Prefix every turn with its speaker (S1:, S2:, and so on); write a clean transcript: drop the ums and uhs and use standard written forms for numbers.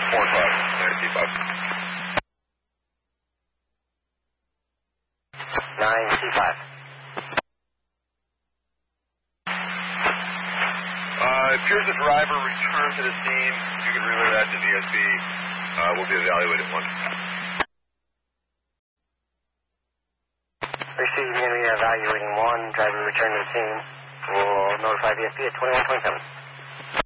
S1: 4 and 5. 9C5.
S2: 9C5.
S1: It appears the driver returned to the scene. If you could relay that to DSB, we'll be evaluated once.
S2: Receiving and evaluating 1, driver returned to the scene. We'll notify VSP at 2127.